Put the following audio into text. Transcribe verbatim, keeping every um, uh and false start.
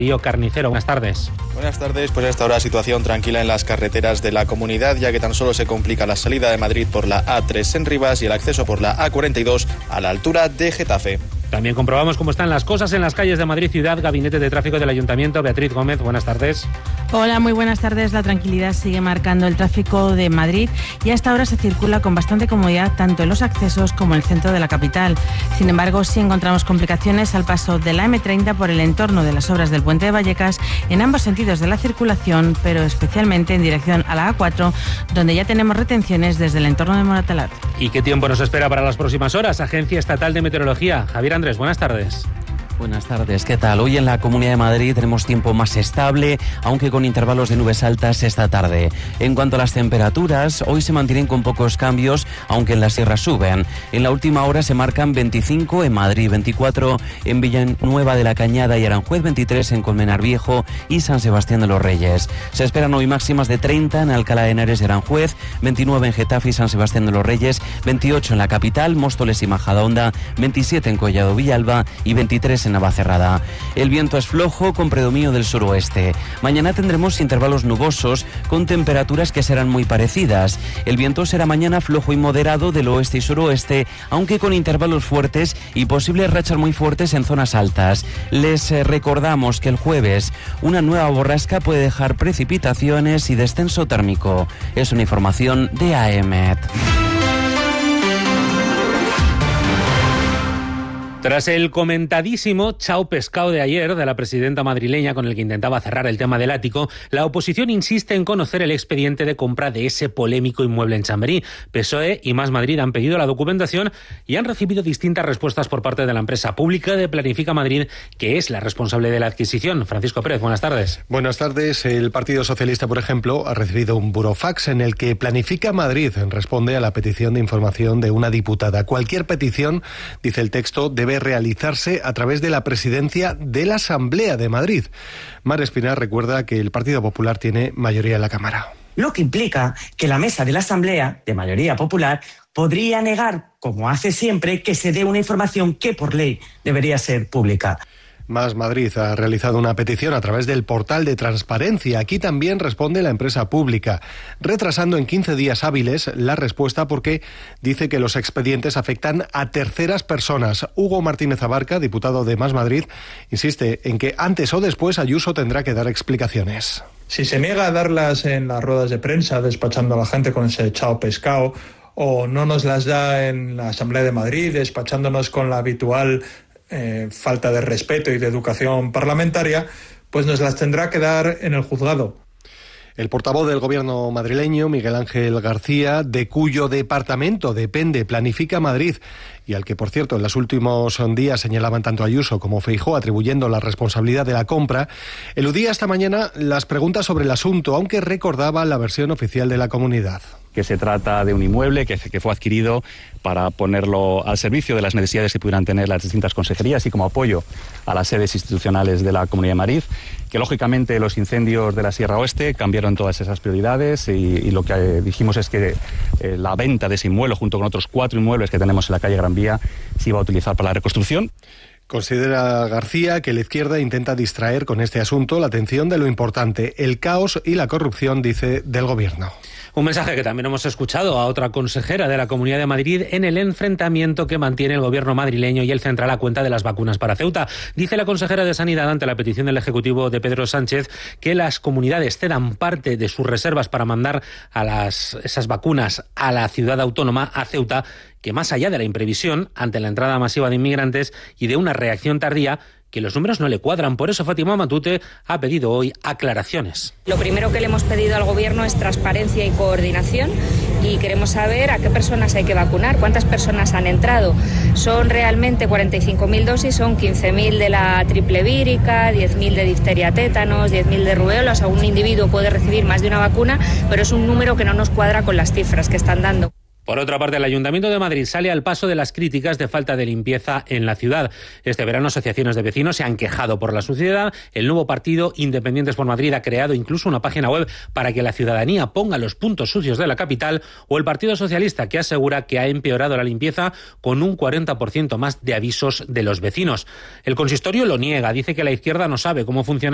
Río Carnicero, buenas tardes. Buenas tardes, pues hasta ahora situación tranquila en las carreteras de la comunidad, ya que tan solo se complica la salida de Madrid por la A tres en Rivas y el acceso por la A cuarenta y dos a la altura de Getafe. También comprobamos cómo están las cosas en las calles de Madrid Ciudad. Gabinete de Tráfico del Ayuntamiento, Beatriz Gómez, buenas tardes. Hola, muy buenas tardes. La tranquilidad sigue marcando el tráfico de Madrid y hasta ahora se circula con bastante comodidad tanto en los accesos como en el centro de la capital. Sin embargo, sí encontramos complicaciones al paso de la eme treinta por el entorno de las obras del Puente de Vallecas en ambos sentidos de la circulación, pero especialmente en dirección a la A cuatro, donde ya tenemos retenciones desde el entorno de Moratalaz. ¿Y qué tiempo nos espera para las próximas horas? Agencia Estatal de Meteorología. Javier Andrés, buenas tardes. Buenas tardes, ¿qué tal? Hoy en la Comunidad de Madrid tenemos tiempo más estable, aunque con intervalos de nubes altas esta tarde. En cuanto a las temperaturas, hoy se mantienen con pocos cambios, aunque en la sierra suben. En la última hora se marcan veinticinco en Madrid, veinticuatro en Villanueva de la Cañada y Aranjuez, veintitrés en Colmenar Viejo y San Sebastián de los Reyes. Se esperan hoy máximas de treinta en Alcalá de Henares y Aranjuez, veintinueve en Getafe y San Sebastián de los Reyes, veintiocho en la capital, Móstoles y Majadahonda, veintisiete en Collado Villalba y veintitrés en Navacerrada. El viento es flojo con predominio del suroeste. Mañana tendremos intervalos nubosos con temperaturas que serán muy parecidas. El viento será mañana flojo y moderado del oeste y suroeste, aunque con intervalos fuertes y posibles rachas muy fuertes en zonas altas. Les eh, recordamos que el jueves una nueva borrasca puede dejar precipitaciones y descenso térmico. Es una información de A E M E T. Tras el comentadísimo chao pescado de ayer de la presidenta madrileña con el que intentaba cerrar el tema del ático, la oposición insiste en conocer el expediente de compra de ese polémico inmueble en Chamberí. P S O E y Más Madrid han pedido la documentación y han recibido distintas respuestas por parte de la empresa pública de Planifica Madrid, que es la responsable de la adquisición. Francisco Pérez, buenas tardes. Buenas tardes. El Partido Socialista, por ejemplo, ha recibido un burofax en el que Planifica Madrid responde a la petición de información de una diputada. Cualquier petición, dice el texto, debe realizarse a través de la presidencia de la Asamblea de Madrid. Mar Espinar recuerda que el Partido Popular tiene mayoría en la Cámara. Lo que implica que la mesa de la Asamblea, de mayoría popular, podría negar, como hace siempre, que se dé una información que por ley debería ser pública. Más Madrid ha realizado una petición a través del portal de transparencia. Aquí también responde la empresa pública, retrasando en quince días hábiles la respuesta porque dice que los expedientes afectan a terceras personas. Hugo Martínez Abarca, diputado de Más Madrid, insiste en que antes o después Ayuso tendrá que dar explicaciones. Si se niega a darlas en las ruedas de prensa, despachando a la gente con ese chao pescado, o no nos las da en la Asamblea de Madrid, despachándonos con la habitual Eh, falta de respeto y de educación parlamentaria, pues nos las tendrá que dar en el juzgado. El portavoz del gobierno madrileño, Miguel Ángel García, de cuyo departamento depende Planifica Madrid, y al que, por cierto, en los últimos días señalaban tanto Ayuso como Feijóo atribuyendo la responsabilidad de la compra, eludía esta mañana las preguntas sobre el asunto, aunque recordaba la versión oficial de la comunidad. Que se trata de un inmueble que, que fue adquirido para ponerlo al servicio de las necesidades que pudieran tener las distintas consejerías y como apoyo a las sedes institucionales de la Comunidad de Madrid, que lógicamente los incendios de la Sierra Oeste cambiaron todas esas prioridades y, y lo que eh, dijimos es que eh, la venta de ese inmueble junto con otros cuatro inmuebles que tenemos en la calle Gran Vía se iba a utilizar para la reconstrucción. Considera García que la izquierda intenta distraer con este asunto la atención de lo importante, el caos y la corrupción, dice, del gobierno. Un mensaje que también hemos escuchado a otra consejera de la Comunidad de Madrid en el enfrentamiento que mantiene el gobierno madrileño y el central a cuenta de las vacunas para Ceuta. Dice la consejera de Sanidad ante la petición del Ejecutivo de Pedro Sánchez que las comunidades cedan parte de sus reservas para mandar a las, esas vacunas a la ciudad autónoma, a Ceuta, que más allá de la imprevisión ante la entrada masiva de inmigrantes y de una reacción tardía, que los números no le cuadran. Por eso Fátima Matute ha pedido hoy aclaraciones. Lo primero que le hemos pedido al Gobierno es transparencia y coordinación y queremos saber a qué personas hay que vacunar, cuántas personas han entrado. Son realmente cuarenta y cinco mil dosis, son quince mil de la triple vírica, diez mil de difteria tétanos, diez mil de rubéola. O sea, un individuo puede recibir más de una vacuna, pero es un número que no nos cuadra con las cifras que están dando. Por otra parte, el Ayuntamiento de Madrid sale al paso de las críticas de falta de limpieza en la ciudad. Este verano, asociaciones de vecinos se han quejado por la suciedad. El nuevo partido Independientes por Madrid ha creado incluso una página web para que la ciudadanía ponga los puntos sucios de la capital, o el Partido Socialista, que asegura que ha empeorado la limpieza con un cuarenta por ciento más de avisos de los vecinos. El consistorio lo niega, dice que la izquierda no sabe cómo funciona